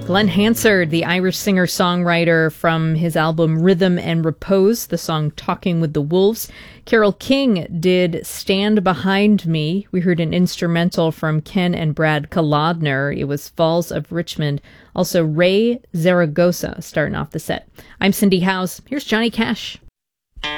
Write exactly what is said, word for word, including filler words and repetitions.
Glenn Hansard, the Irish singer-songwriter from his album Rhythm and Repose, the song Talking with the Wolves. Carole King did Stand Behind Me. We heard an instrumental from Ken and Brad Kolodner. It was Falls of Richmond. Also Ray Zaragoza starting off the set. I'm Cindy Howes. Here's Johnny Cash.